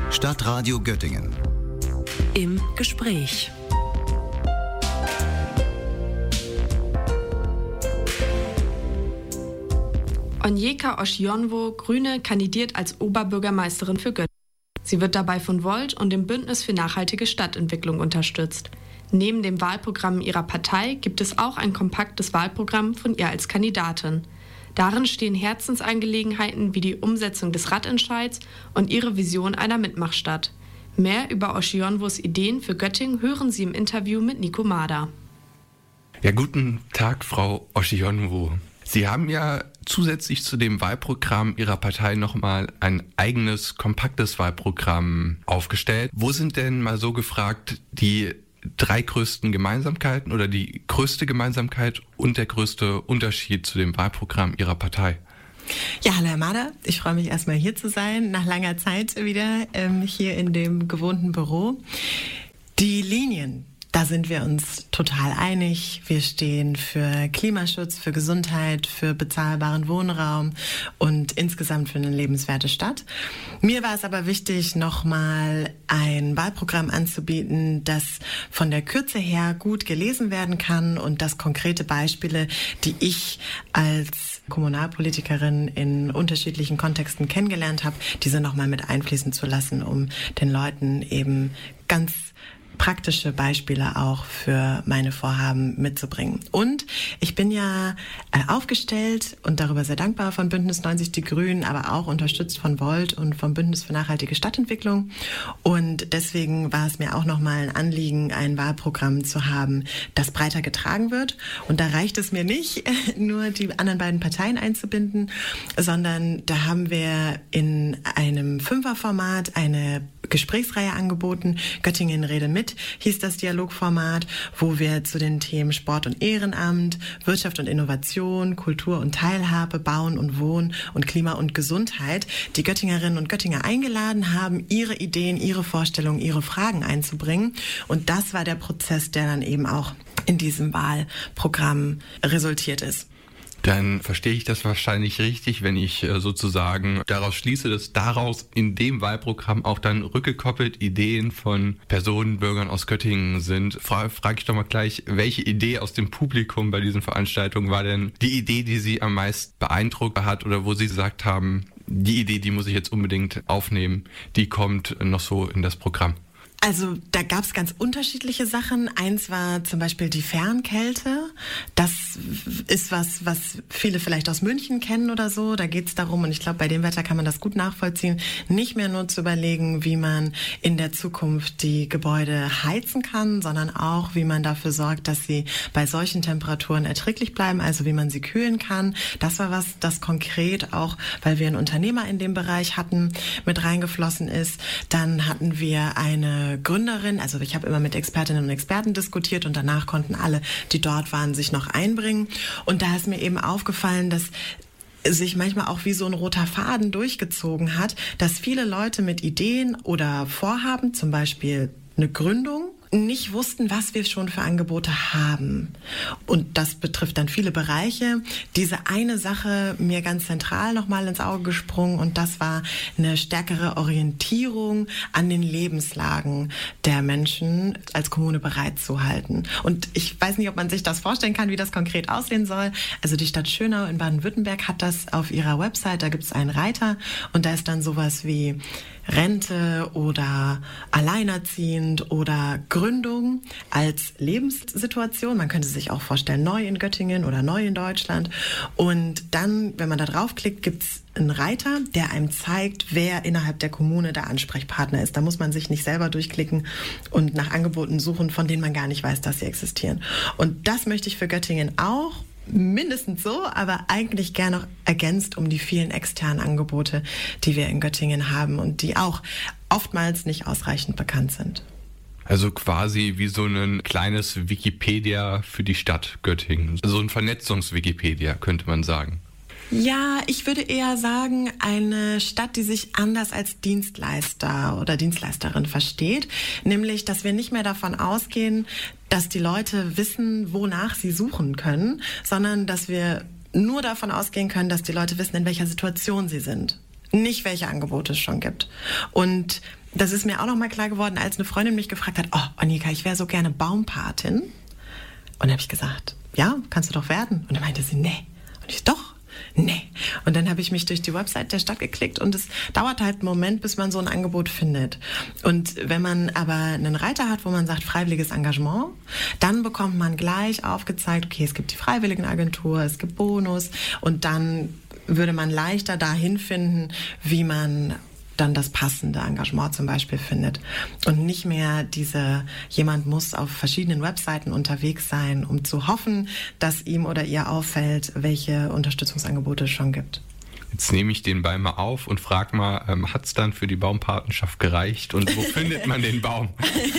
Stadtradio Göttingen. Im Gespräch. Onyeka Oshionwo, Grüne, kandidiert als Oberbürgermeisterin für Göttingen. Sie wird dabei von Volt und dem Bündnis für nachhaltige Stadtentwicklung unterstützt. Neben dem Wahlprogramm ihrer Partei gibt es auch ein kompaktes Wahlprogramm von ihr als Kandidatin. Darin stehen Herzensangelegenheiten wie die Umsetzung des Radentscheids und ihre Vision einer Mitmachstadt. Mehr über Oshionwos Ideen für Göttingen hören Sie im Interview mit Nico Mader. Ja, guten Tag, Frau Oshionwo. Sie haben ja zusätzlich zu dem Wahlprogramm Ihrer Partei nochmal ein eigenes, kompaktes Wahlprogramm aufgestellt. Wo sind denn mal so gefragt die 3 größten Gemeinsamkeiten oder die größte Gemeinsamkeit und der größte Unterschied zu dem Wahlprogramm Ihrer Partei? Ja, hallo Herr Mader, ich freue mich erstmal hier zu sein, nach langer Zeit wieder hier in dem gewohnten Büro. Die Linien, da sind wir uns total einig. Wir stehen für Klimaschutz, für Gesundheit, für bezahlbaren Wohnraum und insgesamt für eine lebenswerte Stadt. Mir war es aber wichtig, nochmal ein Wahlprogramm anzubieten, das von der Kürze her gut gelesen werden kann und das konkrete Beispiele, die ich als Kommunalpolitikerin in unterschiedlichen Kontexten kennengelernt habe, diese nochmal mit einfließen zu lassen, um den Leuten eben ganz praktische Beispiele auch für meine Vorhaben mitzubringen. Und ich bin ja aufgestellt und darüber sehr dankbar von Bündnis 90 Die Grünen, aber auch unterstützt von Volt und vom Bündnis für nachhaltige Stadtentwicklung. Und deswegen war es mir auch nochmal ein Anliegen, ein Wahlprogramm zu haben, das breiter getragen wird. Und da reicht es mir nicht, nur die anderen beiden Parteien einzubinden, sondern da haben wir in einem 5er-Format eine Gesprächsreihe angeboten. Göttingen Rede mit hieß das Dialogformat, wo wir zu den Themen Sport und Ehrenamt, Wirtschaft und Innovation, Kultur und Teilhabe, Bauen und Wohnen und Klima und Gesundheit die Göttingerinnen und Göttinger eingeladen haben, ihre Ideen, ihre Vorstellungen, ihre Fragen einzubringen. Und das war der Prozess, der dann eben auch in diesem Wahlprogramm resultiert ist. Dann verstehe ich das wahrscheinlich richtig, wenn ich sozusagen daraus schließe, dass daraus in dem Wahlprogramm auch dann rückgekoppelt Ideen von Personen, Bürgern aus Göttingen sind. Frage ich doch mal gleich, welche Idee aus dem Publikum bei diesen Veranstaltungen war denn die Idee, die Sie am meisten beeindruckt hat oder wo Sie gesagt haben, die Idee, die muss ich jetzt unbedingt aufnehmen, die kommt noch so in das Programm? Also da gab es ganz unterschiedliche Sachen. Eins war zum Beispiel die Fernkälte. Das ist was viele vielleicht aus München kennen oder so. Da geht es darum, und ich glaube, bei dem Wetter kann man das gut nachvollziehen, nicht mehr nur zu überlegen, wie man in der Zukunft die Gebäude heizen kann, sondern auch, wie man dafür sorgt, dass sie bei solchen Temperaturen erträglich bleiben, also wie man sie kühlen kann. Das war was, das konkret auch, weil wir einen Unternehmer in dem Bereich hatten, mit reingeflossen ist. Dann hatten wir eine Gründerin, also ich habe immer mit Expertinnen und Experten diskutiert und danach konnten alle, die dort waren, sich noch einbringen. Und da ist mir eben aufgefallen, dass sich manchmal auch wie so ein roter Faden durchgezogen hat, dass viele Leute mit Ideen oder Vorhaben, zum Beispiel eine Gründung, nicht wussten, was wir schon für Angebote haben. Und das betrifft dann viele Bereiche. Diese eine Sache mir ganz zentral nochmal ins Auge gesprungen und das war eine stärkere Orientierung an den Lebenslagen der Menschen als Kommune bereitzuhalten. Und ich weiß nicht, ob man sich das vorstellen kann, wie das konkret aussehen soll. Also die Stadt Schönau in Baden-Württemberg hat das auf ihrer Website, da gibt es einen Reiter und da ist dann sowas wie Rente oder alleinerziehend oder Gründung als Lebenssituation. Man könnte sich auch vorstellen, neu in Göttingen oder neu in Deutschland. Und dann, wenn man da draufklickt, gibt's einen Reiter, der einem zeigt, wer innerhalb der Kommune der Ansprechpartner ist. Da muss man sich nicht selber durchklicken und nach Angeboten suchen, von denen man gar nicht weiß, dass sie existieren. Und das möchte ich für Göttingen auch. Mindestens so, aber eigentlich gern noch ergänzt um die vielen externen Angebote, die wir in Göttingen haben und die auch oftmals nicht ausreichend bekannt sind. Also quasi wie so ein kleines Wikipedia für die Stadt Göttingen. So ein Vernetzungs-Wikipedia, könnte man sagen. Ja, ich würde eher sagen, eine Stadt, die sich anders als Dienstleister oder Dienstleisterin versteht. Nämlich, dass wir nicht mehr davon ausgehen, dass die Leute wissen, wonach sie suchen können, sondern dass wir nur davon ausgehen können, dass die Leute wissen, in welcher Situation sie sind. Nicht, welche Angebote es schon gibt. Und das ist mir auch nochmal klar geworden, als eine Freundin mich gefragt hat, oh, Annika, ich wäre so gerne Baumpatin. Und dann habe ich gesagt, ja, kannst du doch werden. Und dann meinte sie, nee. Und ich, doch. Nee. Und dann habe ich mich durch die Website der Stadt geklickt und es dauert halt einen Moment, bis man so ein Angebot findet. Und wenn man aber einen Reiter hat, wo man sagt, freiwilliges Engagement, dann bekommt man gleich aufgezeigt, okay, es gibt die Freiwilligenagentur, es gibt Bonus und dann würde man leichter dahin finden, wie man dann das passende Engagement zum Beispiel findet. Und nicht mehr jemand muss auf verschiedenen Webseiten unterwegs sein, um zu hoffen, dass ihm oder ihr auffällt, welche Unterstützungsangebote es schon gibt. Jetzt nehme ich den Ball mal auf und frage mal, hat es dann für die Baumpatenschaft gereicht und wo findet man den Baum?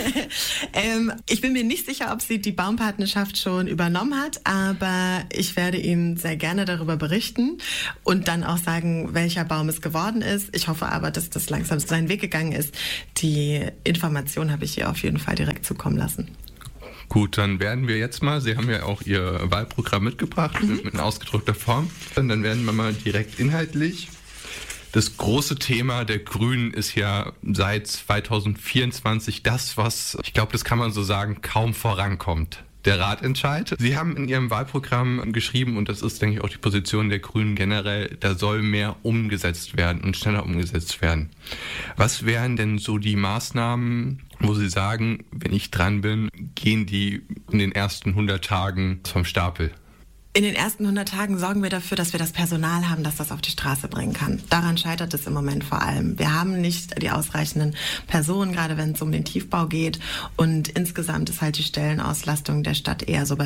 Ich bin mir nicht sicher, ob sie die Baumpatenschaft schon übernommen hat, aber ich werde Ihnen sehr gerne darüber berichten und dann auch sagen, welcher Baum es geworden ist. Ich hoffe aber, dass das langsam seinen Weg gegangen ist. Die Information habe ich ihr auf jeden Fall direkt zukommen lassen. Gut, dann werden wir jetzt mal, Sie haben ja auch Ihr Wahlprogramm mitgebracht, mit in ausgedruckter Form. Und dann werden wir mal direkt inhaltlich. Das große Thema der Grünen ist ja seit 2024 das, was, ich glaube, das kann man so sagen, kaum vorankommt. Der Ratentscheid. Sie haben in Ihrem Wahlprogramm geschrieben, und das ist, denke ich, auch die Position der Grünen generell, da soll mehr umgesetzt werden und schneller umgesetzt werden. Was wären denn so die Maßnahmen, wo Sie sagen, wenn ich dran bin, gehen die in den ersten 100 Tagen vom Stapel? In den ersten 100 Tagen sorgen wir dafür, dass wir das Personal haben, das das auf die Straße bringen kann. Daran scheitert es im Moment vor allem. Wir haben nicht die ausreichenden Personen, gerade wenn es um den Tiefbau geht. Und insgesamt ist halt die Stellenauslastung der Stadt eher so bei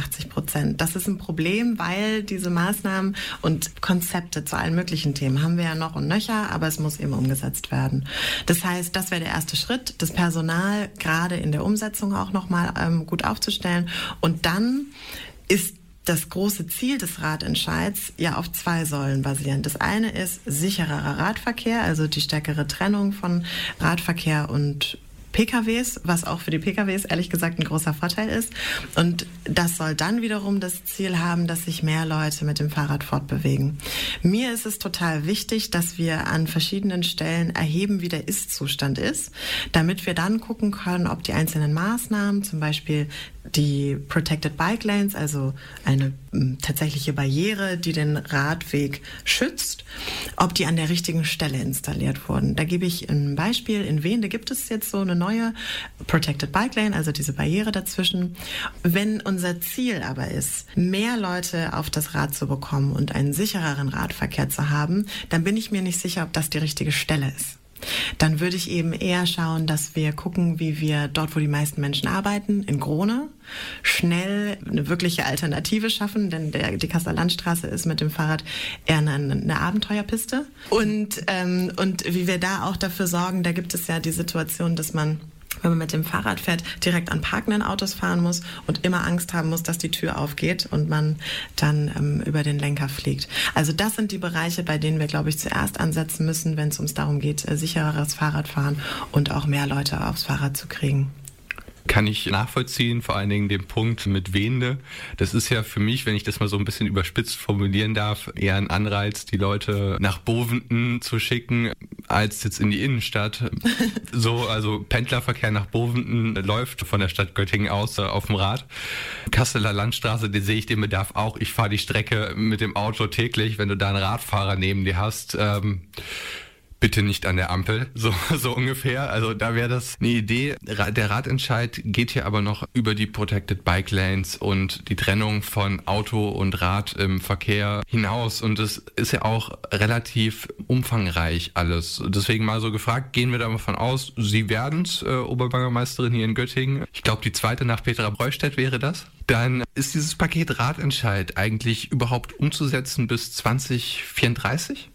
85%. Das ist ein Problem, weil diese Maßnahmen und Konzepte zu allen möglichen Themen haben wir ja noch und nöcher, aber es muss eben umgesetzt werden. Das heißt, das wäre der erste Schritt, das Personal gerade in der Umsetzung auch nochmal gut aufzustellen. Und dann ist das große Ziel des Ratentscheids ja auf 2 Säulen basieren. Das eine ist sichererer Radverkehr, also die stärkere Trennung von Radverkehr und PKWs, was auch für die PKWs ehrlich gesagt ein großer Vorteil ist. Und das soll dann wiederum das Ziel haben, dass sich mehr Leute mit dem Fahrrad fortbewegen. Mir ist es total wichtig, dass wir an verschiedenen Stellen erheben, wie der Ist-Zustand ist, damit wir dann gucken können, ob die einzelnen Maßnahmen, zum Beispiel die Protected Bike Lanes, also eine tatsächliche Barriere, die den Radweg schützt, ob die an der richtigen Stelle installiert wurden. Da gebe ich ein Beispiel. In Wende gibt es jetzt so eine neue Protected Bike Lane, also diese Barriere dazwischen. Wenn unser Ziel aber ist, mehr Leute auf das Rad zu bekommen und einen sichereren Radverkehr zu haben, dann bin ich mir nicht sicher, ob das die richtige Stelle ist. Dann würde ich eben eher schauen, dass wir gucken, wie wir dort, wo die meisten Menschen arbeiten, in Grone, schnell eine wirkliche Alternative schaffen, denn die Kasseler Landstraße ist mit dem Fahrrad eher eine Abenteuerpiste. Und wie wir da auch dafür sorgen, da gibt es ja die Situation, dass man, wenn man mit dem Fahrrad fährt, direkt an parkenden Autos fahren muss und immer Angst haben muss, dass die Tür aufgeht und man dann über den Lenker fliegt. Also das sind die Bereiche, bei denen wir, glaube ich, zuerst ansetzen müssen, wenn es uns darum geht, sichereres Fahrradfahren und auch mehr Leute aufs Fahrrad zu kriegen. Kann ich nachvollziehen, vor allen Dingen den Punkt mit Wende. Das ist ja für mich, wenn ich das mal so ein bisschen überspitzt formulieren darf, eher ein Anreiz, die Leute nach Bovenden zu schicken, als jetzt in die Innenstadt. So, also Pendlerverkehr nach Bovenden läuft von der Stadt Göttingen aus auf dem Rad. Kasseler Landstraße, den sehe ich den Bedarf auch. Ich fahre die Strecke mit dem Auto täglich. Wenn du da einen Radfahrer neben dir hast, bitte nicht an der Ampel, so ungefähr. Also da wäre das eine Idee. Der Ratentscheid geht hier aber noch über die Protected Bike Lanes und die Trennung von Auto und Rad im Verkehr hinaus. Und das ist ja auch relativ umfangreich alles. Deswegen mal so gefragt, gehen wir da mal von aus, Sie werden's, Oberbürgermeisterin hier in Göttingen. Ich glaube, die zweite nach Petra Breustedt wäre das. Dann ist dieses Paket Ratentscheid eigentlich überhaupt umzusetzen bis 2034?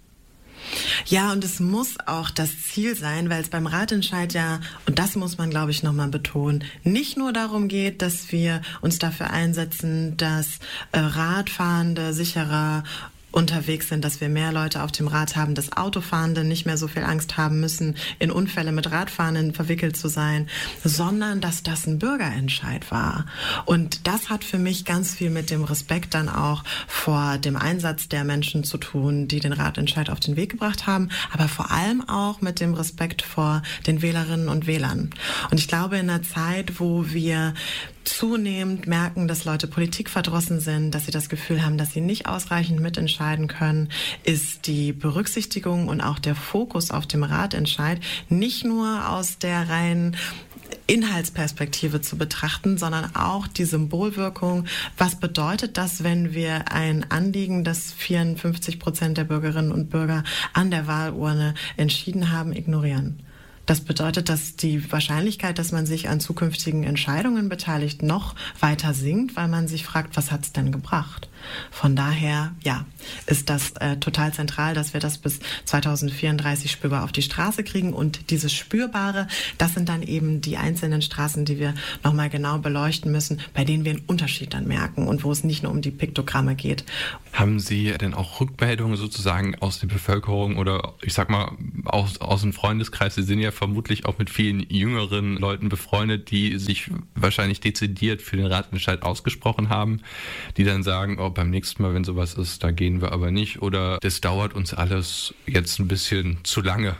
Ja, und es muss auch das Ziel sein, weil es beim Ratentscheid ja, und das muss man, glaube ich, nochmal betonen, nicht nur darum geht, dass wir uns dafür einsetzen, dass Radfahrende sicherer unterwegs sind, dass wir mehr Leute auf dem Rad haben, dass Autofahrende nicht mehr so viel Angst haben müssen, in Unfälle mit Radfahrenden verwickelt zu sein, sondern dass das ein Bürgerentscheid war. Und das hat für mich ganz viel mit dem Respekt dann auch vor dem Einsatz der Menschen zu tun, die den Radentscheid auf den Weg gebracht haben, aber vor allem auch mit dem Respekt vor den Wählerinnen und Wählern. Und ich glaube, in einer Zeit, wo wir zunehmend merken, dass Leute politikverdrossen sind, dass sie das Gefühl haben, dass sie nicht ausreichend mitentscheiden können, ist die Berücksichtigung und auch der Fokus auf dem Ratentscheid nicht nur aus der reinen Inhaltsperspektive zu betrachten, sondern auch die Symbolwirkung. Was bedeutet das, wenn wir ein Anliegen, das 54% der Bürgerinnen und Bürger an der Wahlurne entschieden haben, ignorieren? Das bedeutet, dass die Wahrscheinlichkeit, dass man sich an zukünftigen Entscheidungen beteiligt, noch weiter sinkt, weil man sich fragt, was hat's denn gebracht? Von daher, ja, ist das total zentral, dass wir das bis 2034 spürbar auf die Straße kriegen. Und dieses Spürbare, das sind dann eben die einzelnen Straßen, die wir nochmal genau beleuchten müssen, bei denen wir einen Unterschied dann merken und wo es nicht nur um die Piktogramme geht. Haben Sie denn auch Rückmeldungen sozusagen aus der Bevölkerung oder ich sag mal aus dem Freundeskreis? Sie sind ja vermutlich auch mit vielen jüngeren Leuten befreundet, die sich wahrscheinlich dezidiert für den Ratentscheid ausgesprochen haben, die dann sagen, oh, beim nächsten Mal, wenn sowas ist, da gehen wir aber nicht oder das dauert uns alles jetzt ein bisschen zu lange.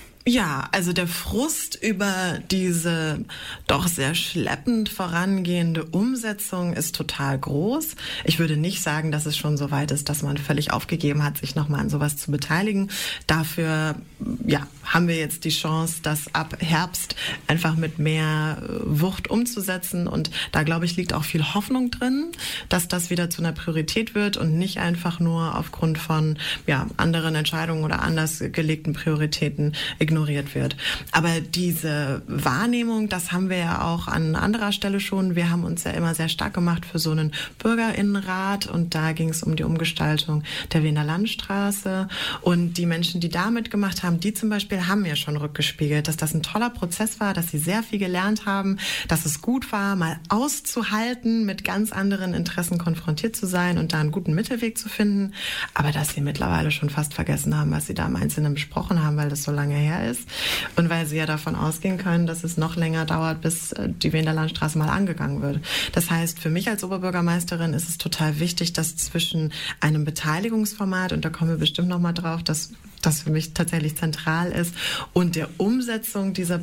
Ja, also der Frust über diese doch sehr schleppend vorangehende Umsetzung ist total groß. Ich würde nicht sagen, dass es schon so weit ist, dass man völlig aufgegeben hat, sich nochmal an sowas zu beteiligen. Dafür, ja, haben wir jetzt die Chance, das ab Herbst einfach mit mehr Wucht umzusetzen. Und da, glaube ich, liegt auch viel Hoffnung drin, dass das wieder zu einer Priorität wird und nicht einfach nur aufgrund von anderen Entscheidungen oder anders gelegten Prioritäten ignoriert wird. Aber diese Wahrnehmung, das haben wir ja auch an anderer Stelle schon. Wir haben uns ja immer sehr stark gemacht für so einen Bürgerinnenrat und da ging es um die Umgestaltung der Wiener Landstraße und die Menschen, die da mitgemacht haben, die zum Beispiel haben mir schon rückgespiegelt, dass das ein toller Prozess war, dass sie sehr viel gelernt haben, dass es gut war, mal auszuhalten, mit ganz anderen Interessen konfrontiert zu sein und da einen guten Mittelweg zu finden, aber dass sie mittlerweile schon fast vergessen haben, was sie da im Einzelnen besprochen haben, weil das so lange her ist und weil sie ja davon ausgehen können, dass es noch länger dauert, bis die Wiener Landstraße mal angegangen wird. Das heißt, für mich als Oberbürgermeisterin ist es total wichtig, dass zwischen einem Beteiligungsformat, und da kommen wir bestimmt noch mal drauf, dass das für mich tatsächlich zentral ist, und der Umsetzung dieser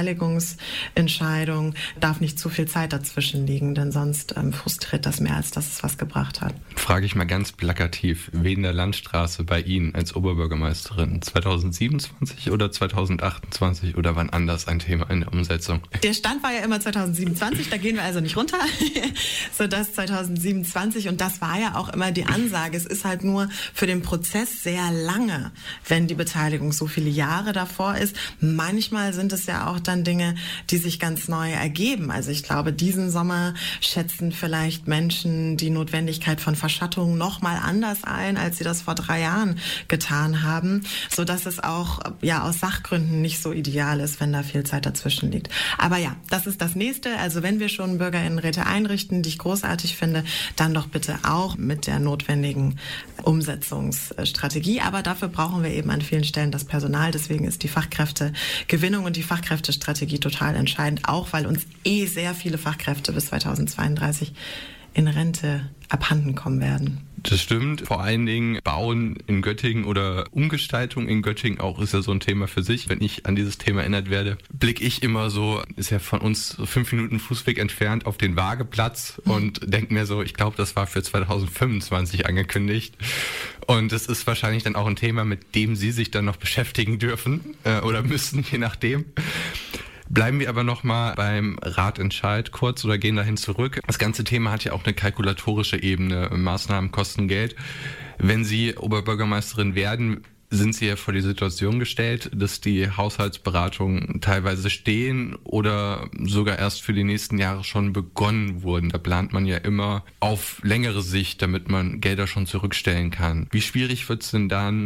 Beteiligungsentscheidung darf nicht zu viel Zeit dazwischen liegen, denn sonst frustriert das mehr, als dass es was gebracht hat. Frage ich mal ganz plakativ, Wiener Landstraße bei Ihnen als Oberbürgermeisterin 2027 oder 2028 oder wann anders ein Thema in der Umsetzung? Der Stand war ja immer 2027, da gehen wir also nicht runter, sodass 2027, und das war ja auch immer die Ansage, es ist halt nur für den Prozess sehr lange, wenn die Beteiligung so viele Jahre davor ist. Manchmal sind es ja auch dann Dinge, die sich ganz neu ergeben. Also ich glaube, diesen Sommer schätzen vielleicht Menschen die Notwendigkeit von Verschattung noch mal anders ein, als sie das vor 3 Jahren getan haben, sodass es auch aus Sachgründen nicht so ideal ist, wenn da viel Zeit dazwischen liegt. Aber ja, das ist das Nächste. Also wenn wir schon BürgerInnenräte einrichten, die ich großartig finde, dann doch bitte auch mit der notwendigen Umsetzungsstrategie. Aber dafür brauchen wir eben an vielen Stellen das Personal. Deswegen ist die Fachkräftegewinnung und die Fachkräftestrategie total entscheidend, auch weil uns sehr viele Fachkräfte bis 2032 in Rente abhanden kommen werden. Das stimmt. Vor allen Dingen Bauen in Göttingen oder Umgestaltung in Göttingen auch ist ja so ein Thema für sich. Wenn ich an dieses Thema erinnert werde, blicke ich immer so, ist ja von uns so 5 Minuten Fußweg entfernt, auf den Waageplatz und denke mir so, ich glaube, das war für 2025 angekündigt. Und es ist wahrscheinlich dann auch ein Thema, mit dem Sie sich dann noch beschäftigen dürfen oder müssen, je nachdem. Bleiben wir aber nochmal beim Ratentscheid kurz oder gehen dahin zurück. Das ganze Thema hat ja auch eine kalkulatorische Ebene, Maßnahmen kosten Geld. Wenn Sie Oberbürgermeisterin werden, sind Sie ja vor die Situation gestellt, dass die Haushaltsberatungen teilweise stehen oder sogar erst für die nächsten Jahre schon begonnen wurden. Da plant man ja immer auf längere Sicht, damit man Gelder schon zurückstellen kann. Wie schwierig wird es denn dann,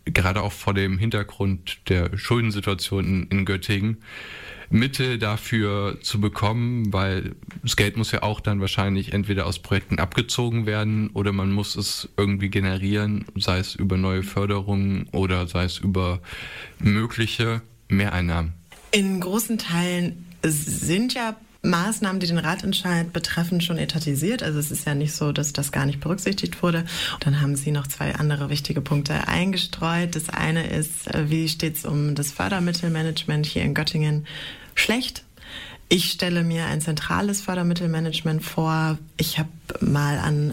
gerade auch vor dem Hintergrund der Schuldensituation in Göttingen, Mittel dafür zu bekommen, weil das Geld muss ja auch dann wahrscheinlich entweder aus Projekten abgezogen werden oder man muss es irgendwie generieren, sei es über neue Förderungen oder sei es über mögliche Mehreinnahmen. In großen Teilen sind ja Maßnahmen, die den Ratentscheid betreffen, schon etatisiert. Also es ist ja nicht so, dass das gar nicht berücksichtigt wurde. Und dann haben Sie noch 2 andere wichtige Punkte eingestreut. Das eine ist, wie steht es um das Fördermittelmanagement hier in Göttingen? Schlecht. Ich stelle mir ein zentrales Fördermittelmanagement vor. Ich habe mal an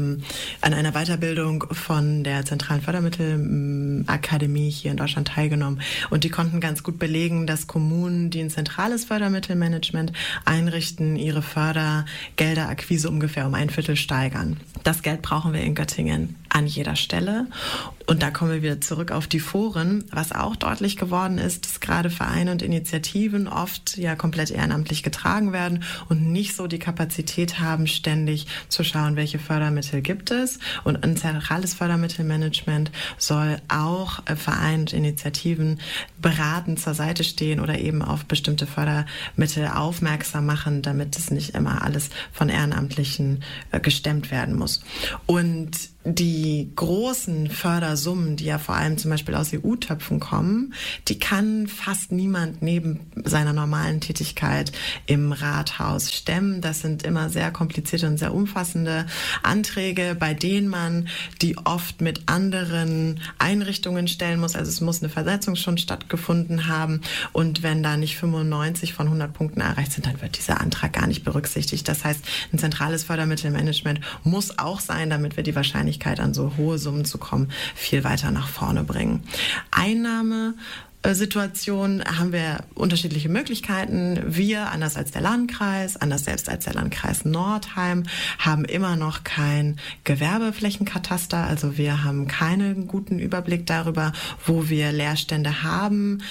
einer Weiterbildung von der Zentralen Fördermittelakademie hier in Deutschland teilgenommen. Und die konnten ganz gut belegen, dass Kommunen, die ein zentrales Fördermittelmanagement einrichten, ihre Fördergelderakquise ungefähr um 1/4 steigern. Das Geld brauchen wir in Göttingen an jeder Stelle. Und da kommen wir wieder zurück auf die Foren. Was auch deutlich geworden ist, dass gerade Vereine und Initiativen oft ja komplett ehrenamtlich getragen werden und nicht so die Kapazität haben, ständig zu schauen, welche Fördermittel gibt es. Und ein zentrales Fördermittelmanagement soll auch Vereinen und Initiativen beratend zur Seite stehen oder eben auf bestimmte Fördermittel aufmerksam machen, damit es nicht immer alles von Ehrenamtlichen gestemmt werden muss. Und die großen Fördersummen, die ja vor allem zum Beispiel aus EU-Töpfen kommen, die kann fast niemand neben seiner normalen Tätigkeit im Rathaus stemmen. Das sind immer sehr komplizierte und sehr umfassende Anträge, bei denen man die oft mit anderen Einrichtungen stellen muss. Also es muss eine Versetzung schon stattgefunden haben. Und wenn da nicht 95 von 100 Punkten erreicht sind, dann wird dieser Antrag gar nicht berücksichtigt. Das heißt, ein zentrales Fördermittelmanagement muss auch sein, damit wir die Wahrscheinlichkeit, an so hohe Summen zu kommen, viel weiter nach vorne bringen. Einnahmesituation haben wir unterschiedliche Möglichkeiten. Wir, anders als der Landkreis, anders selbst als der Landkreis Nordheim, haben immer noch kein Gewerbeflächenkataster. Also wir haben keinen guten Überblick darüber, wo wir Leerstände haben,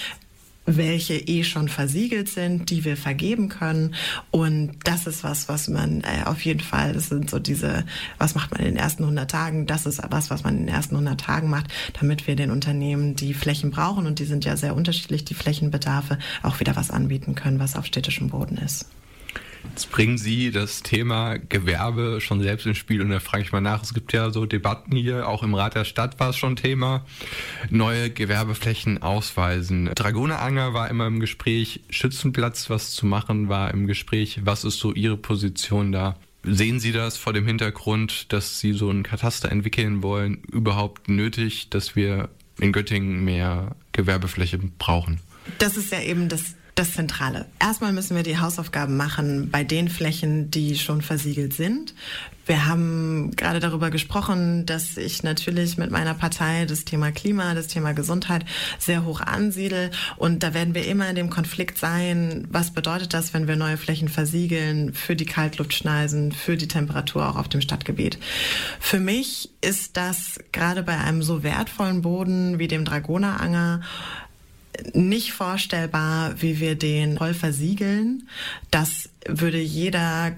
welche schon versiegelt sind, die wir vergeben können. Und das ist was man auf jeden Fall, das sind so diese, was macht man in den ersten 100 Tagen, das ist was man in den ersten 100 Tagen macht, damit wir den Unternehmen, die Flächen brauchen, und die sind ja sehr unterschiedlich, die Flächenbedarfe, auch wieder was anbieten können, was auf städtischem Boden ist. Jetzt bringen Sie das Thema Gewerbe schon selbst ins Spiel und da frage ich mal nach, es gibt ja so Debatten hier, auch im Rat der Stadt war es schon Thema, neue Gewerbeflächen ausweisen. Dragoneranger war immer im Gespräch, Schützenplatz was zu machen war im Gespräch. Was ist so Ihre Position da? Sehen Sie das vor dem Hintergrund, dass Sie so ein Kataster entwickeln wollen, überhaupt nötig, dass wir in Göttingen mehr Gewerbefläche brauchen? Das ist ja eben das Zentrale. Erstmal müssen wir die Hausaufgaben machen bei den Flächen, die schon versiegelt sind. Wir haben gerade darüber gesprochen, dass ich natürlich mit meiner Partei das Thema Klima, das Thema Gesundheit sehr hoch ansiedle. Und da werden wir immer in dem Konflikt sein, was bedeutet das, wenn wir neue Flächen versiegeln für die Kaltluftschneisen, für die Temperatur auch auf dem Stadtgebiet. Für mich ist das gerade bei einem so wertvollen Boden wie dem Dragoneranger nicht vorstellbar, wie wir den voll versiegeln. Das würde jedem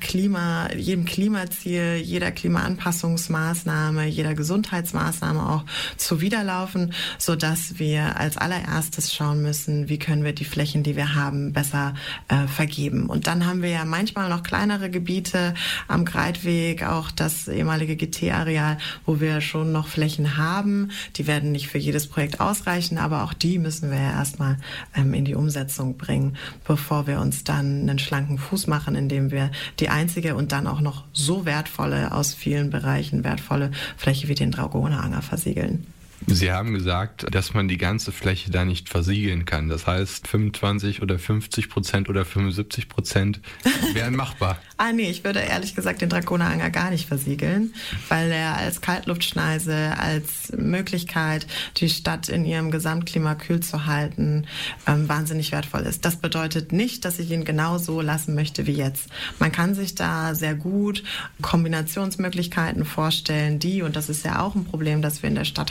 Klimaziel, jeder Klimaanpassungsmaßnahme, jeder Gesundheitsmaßnahme auch zuwiderlaufen, sodass wir als allererstes schauen müssen, wie können wir die Flächen, die wir haben, besser vergeben. Und dann haben wir ja manchmal noch kleinere Gebiete am Greitweg, auch das ehemalige GT-Areal, wo wir schon noch Flächen haben. Die werden nicht für jedes Projekt ausreichen, aber auch die müssen wir ja erstmal in die Umsetzung bringen, bevor wir uns dann einen schlanken Fuß machen, indem wir die einzige und dann auch noch so wertvolle, aus vielen Bereichen wertvolle Fläche wie den Dragoneranger versiegeln. Sie haben gesagt, dass man die ganze Fläche da nicht versiegeln kann. Das heißt, 25 oder 50% oder 75% wären machbar. Nee, ich würde ehrlich gesagt den Dragoneranger gar nicht versiegeln, weil er als Kaltluftschneise, als Möglichkeit, die Stadt in ihrem Gesamtklima kühl zu halten, wahnsinnig wertvoll ist. Das bedeutet nicht, dass ich ihn genau so lassen möchte wie jetzt. Man kann sich da sehr gut Kombinationsmöglichkeiten vorstellen, und das ist ja auch ein Problem, das wir in der Stadt haben,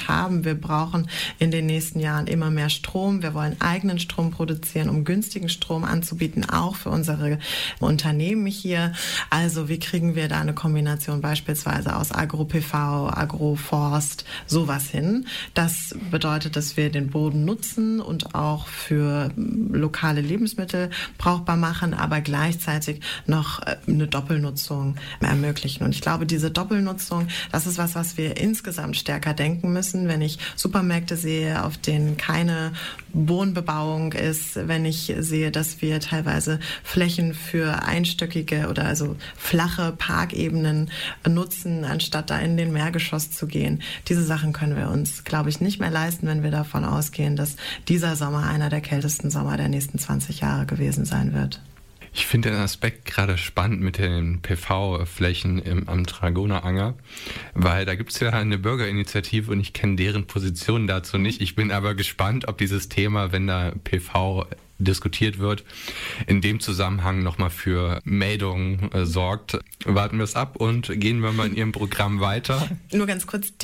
haben. Wir brauchen in den nächsten Jahren immer mehr Strom. Wir wollen eigenen Strom produzieren, um günstigen Strom anzubieten, auch für unsere Unternehmen hier. Also wie kriegen wir da eine Kombination beispielsweise aus Agro-PV, Agroforst, sowas hin? Das bedeutet, dass wir den Boden nutzen und auch für lokale Lebensmittel brauchbar machen, aber gleichzeitig noch eine Doppelnutzung ermöglichen. Und ich glaube, diese Doppelnutzung, das ist was wir insgesamt stärker denken müssen. Wenn ich Supermärkte sehe, auf denen keine Wohnbebauung ist, wenn ich sehe, dass wir teilweise Flächen für einstöckige oder also flache Parkebenen nutzen, anstatt da in den Mehrgeschoss zu gehen. Diese Sachen können wir uns, glaube ich, nicht mehr leisten, wenn wir davon ausgehen, dass dieser Sommer einer der kältesten Sommer der nächsten 20 Jahre gewesen sein wird. Ich finde den Aspekt gerade spannend mit den PV-Flächen am Dragoneranger, weil da gibt es ja eine Bürgerinitiative und ich kenne deren Position dazu nicht. Ich bin aber gespannt, ob dieses Thema, wenn da PV diskutiert wird, in dem Zusammenhang nochmal für Meldungen sorgt. Warten wir es ab und gehen wir mal in Ihrem Programm weiter. Nur ganz kurz,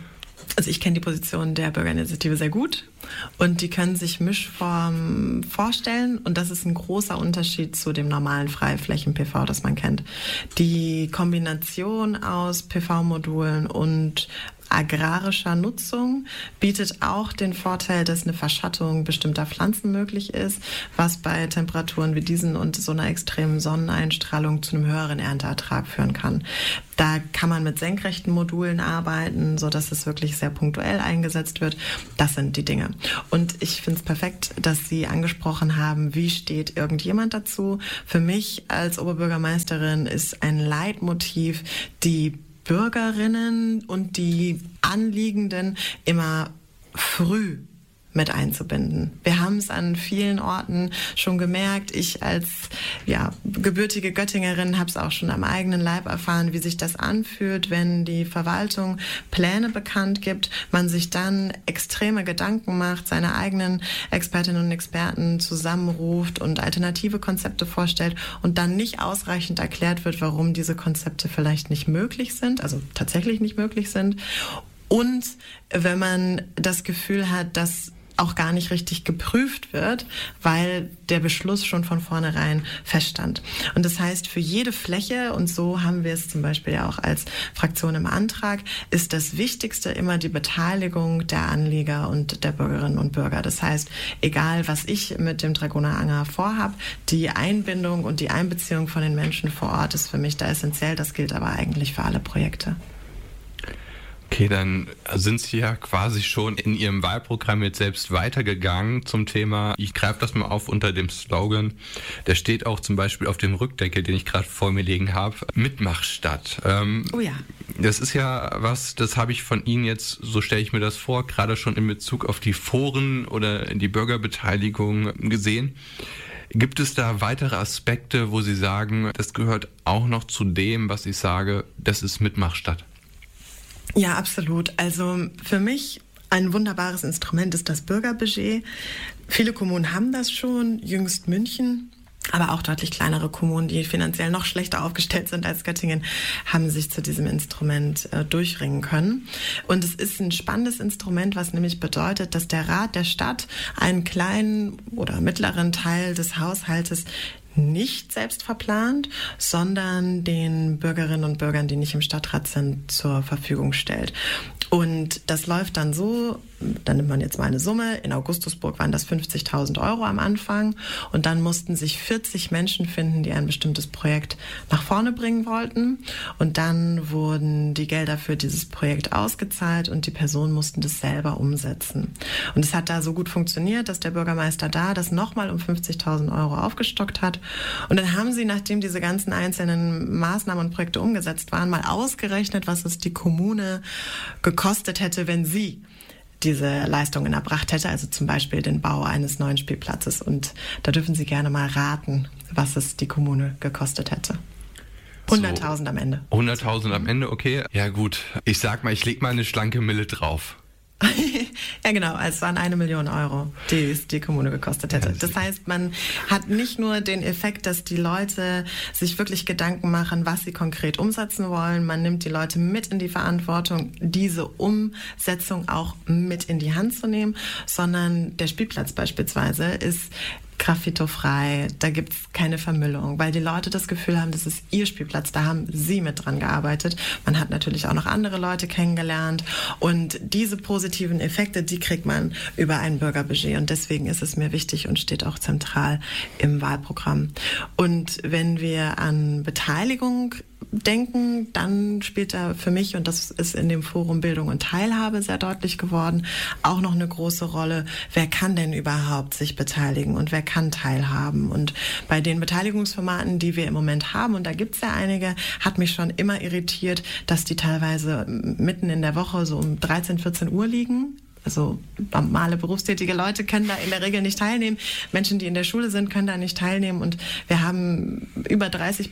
also ich kenne die Position der Bürgerinitiative sehr gut und die können sich Mischformen vorstellen und das ist ein großer Unterschied zu dem normalen Freiflächen-PV, das man kennt. Die Kombination aus PV-Modulen und agrarischer Nutzung bietet auch den Vorteil, dass eine Verschattung bestimmter Pflanzen möglich ist, was bei Temperaturen wie diesen und so einer extremen Sonneneinstrahlung zu einem höheren Ernteertrag führen kann. Da kann man mit senkrechten Modulen arbeiten, sodass es wirklich sehr punktuell eingesetzt wird. Das sind die Dinge. Und ich finde es perfekt, dass Sie angesprochen haben, wie steht irgendjemand dazu. Für mich als Oberbürgermeisterin ist ein Leitmotiv, die Bürgerinnen und die Anliegenden immer früh mit einzubinden. Wir haben es an vielen Orten schon gemerkt. Ich als gebürtige Göttingerin habe es auch schon am eigenen Leib erfahren, wie sich das anfühlt, wenn die Verwaltung Pläne bekannt gibt, man sich dann extreme Gedanken macht, seine eigenen Expertinnen und Experten zusammenruft und alternative Konzepte vorstellt und dann nicht ausreichend erklärt wird, warum diese Konzepte vielleicht nicht möglich sind, also tatsächlich nicht möglich sind. Und wenn man das Gefühl hat, dass auch gar nicht richtig geprüft wird, weil der Beschluss schon von vornherein feststand. Und das heißt, für jede Fläche, und so haben wir es zum Beispiel ja auch als Fraktion im Antrag, ist das Wichtigste immer die Beteiligung der Anlieger und der Bürgerinnen und Bürger. Das heißt, egal was ich mit dem Dragoneranger vorhab, die Einbindung und die Einbeziehung von den Menschen vor Ort ist für mich da essentiell. Das gilt aber eigentlich für alle Projekte. Okay, dann sind Sie ja quasi schon in Ihrem Wahlprogramm jetzt selbst weitergegangen zum Thema, ich greife das mal auf unter dem Slogan, der steht auch zum Beispiel auf dem Rückdeckel, den ich gerade vor mir liegen habe, Mitmachstadt. Oh ja. Das ist ja was, das habe ich von Ihnen jetzt, so stelle ich mir das vor, gerade schon in Bezug auf die Foren oder die Bürgerbeteiligung gesehen. Gibt es da weitere Aspekte, wo Sie sagen, das gehört auch noch zu dem, was ich sage, das ist Mitmachstadt? Ja, absolut. Also für mich ein wunderbares Instrument ist das Bürgerbudget. Viele Kommunen haben das schon, jüngst München, aber auch deutlich kleinere Kommunen, die finanziell noch schlechter aufgestellt sind als Göttingen, haben sich zu diesem Instrument durchringen können. Und es ist ein spannendes Instrument, was nämlich bedeutet, dass der Rat der Stadt einen kleinen oder mittleren Teil des Haushaltes nicht selbst verplant, sondern den Bürgerinnen und Bürgern, die nicht im Stadtrat sind, zur Verfügung stellt. Und das läuft dann so, dann nimmt man jetzt mal eine Summe, in Augustusburg waren das 50.000 € am Anfang und dann mussten sich 40 Menschen finden, die ein bestimmtes Projekt nach vorne bringen wollten und dann wurden die Gelder für dieses Projekt ausgezahlt und die Personen mussten das selber umsetzen. Und es hat da so gut funktioniert, dass der Bürgermeister da das nochmal um 50.000 € aufgestockt hat und dann haben sie, nachdem diese ganzen einzelnen Maßnahmen und Projekte umgesetzt waren, mal ausgerechnet, was es die Kommune gekostet hätte, wenn sie diese Leistungen erbracht hätte, also zum Beispiel den Bau eines neuen Spielplatzes. Und da dürfen Sie gerne mal raten, was es die Kommune gekostet hätte. 100.000 am Ende. 100.000 am Ende, okay. Ja gut, ich sag mal, ich leg mal eine schlanke Mille drauf. Ja, genau. Es waren 1 Million Euro, die es die Kommune gekostet hätte. Das heißt, man hat nicht nur den Effekt, dass die Leute sich wirklich Gedanken machen, was sie konkret umsetzen wollen. Man nimmt die Leute mit in die Verantwortung, diese Umsetzung auch mit in die Hand zu nehmen, sondern der Spielplatz beispielsweise ist graffitofrei, da gibt's keine Vermüllung, weil die Leute das Gefühl haben, das ist ihr Spielplatz, da haben sie mit dran gearbeitet. Man hat natürlich auch noch andere Leute kennengelernt und diese positiven Effekte, die kriegt man über ein Bürgerbudget und deswegen ist es mir wichtig und steht auch zentral im Wahlprogramm. Und wenn wir an Beteiligung denken, dann spielt da für mich, und das ist in dem Forum Bildung und Teilhabe sehr deutlich geworden, auch noch eine große Rolle, wer kann denn überhaupt sich beteiligen und wer kann teilhaben. Und bei den Beteiligungsformaten, die wir im Moment haben, und da gibt's ja einige, hat mich schon immer irritiert, dass die teilweise mitten in der Woche so um 13, 14 Uhr liegen. Also normale berufstätige Leute können da in der Regel nicht teilnehmen. Menschen, die in der Schule sind, können da nicht teilnehmen. Und wir haben über 30%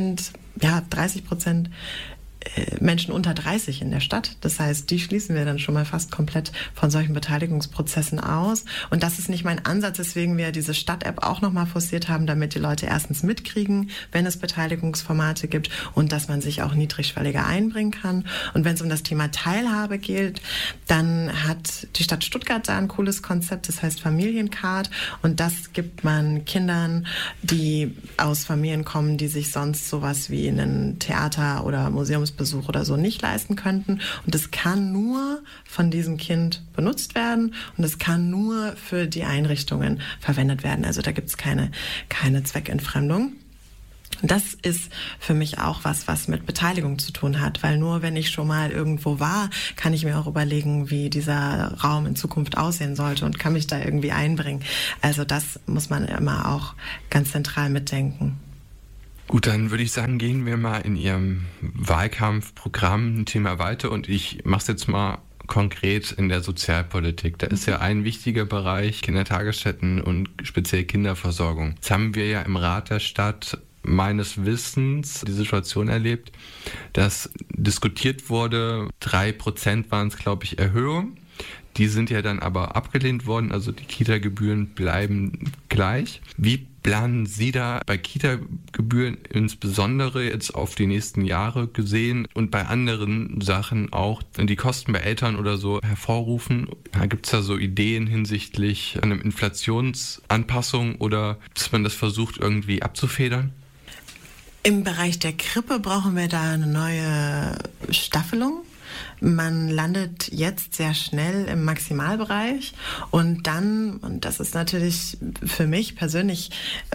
Menschen unter 30 in der Stadt. Das heißt, die schließen wir dann schon mal fast komplett von solchen Beteiligungsprozessen aus. Und das ist nicht mein Ansatz, weswegen wir diese Stadt-App auch nochmal forciert haben, damit die Leute erstens mitkriegen, wenn es Beteiligungsformate gibt und dass man sich auch niedrigschwelliger einbringen kann. Und wenn es um das Thema Teilhabe geht, dann hat die Stadt Stuttgart da ein cooles Konzept, das heißt Familiencard. Und das gibt man Kindern, die aus Familien kommen, die sich sonst sowas wie ein Theater oder Museumsbesuch oder so nicht leisten könnten. Und es kann nur von diesem Kind benutzt werden und es kann nur für die Einrichtungen verwendet werden. Also da gibt es keine Zweckentfremdung. Das ist für mich auch was mit Beteiligung zu tun hat, weil nur wenn ich schon mal irgendwo war, kann ich mir auch überlegen, wie dieser Raum in Zukunft aussehen sollte und kann mich da irgendwie einbringen. Also das muss man immer auch ganz zentral mitdenken. Gut, dann würde ich sagen, gehen wir mal in Ihrem Wahlkampfprogramm ein Thema weiter und ich mache es jetzt mal konkret in der Sozialpolitik. Da ist ja ein wichtiger Bereich Kindertagesstätten und speziell Kinderversorgung. Jetzt haben wir ja im Rat der Stadt meines Wissens die Situation erlebt, dass diskutiert wurde, 3% waren es, glaube ich, Erhöhung. Die sind ja dann aber abgelehnt worden, also die Kita-Gebühren bleiben gleich. Wie planen Sie da bei Kita-Gebühren insbesondere jetzt auf die nächsten Jahre gesehen und bei anderen Sachen auch die Kosten bei Eltern oder so hervorrufen? Gibt es da so Ideen hinsichtlich einer Inflationsanpassung oder dass man das versucht irgendwie abzufedern? Im Bereich der Krippe brauchen wir da eine neue Staffelung. Man landet jetzt sehr schnell im Maximalbereich und dann, und das ist natürlich für mich persönlich